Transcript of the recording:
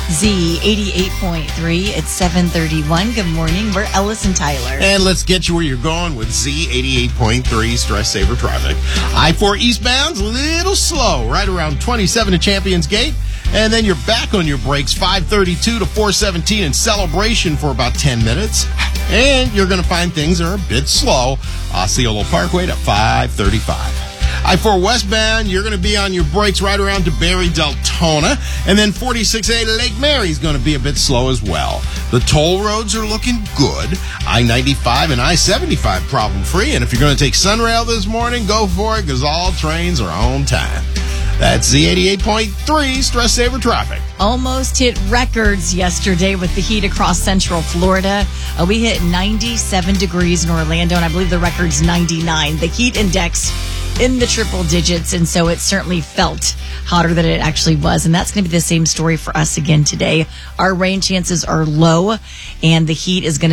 Z 88.3 at 7:31. Good morning. We're Ellis and Tyler. And let's get you where you're going with Z 88.3 Stress Saver Traffic. I-4 eastbound's a little slow, right around 27 to Champions Gate. And then you're back on your brakes, 532 to 417 in Celebration for about 10 minutes. And you're going to find things are a bit slow. Osceola Parkway to 535. I-4 westbound, you're going to be on your brakes right around to Barry Deltona. And then 46A Lake Mary is going to be a bit slow as well. The toll roads are looking good. I-95 and I-75 problem-free. And if you're going to take Sunrail this morning, go for it because all trains are on time. That's Z88.3 Stress Saver Traffic. Almost hit records yesterday with the heat across central Florida. We hit 97 degrees in Orlando, and I believe the record's 99. The heat index in the triple digits, and so it certainly felt hotter than it actually was. And that's going to be the same story for us again today. Our rain chances are low, and the heat is going to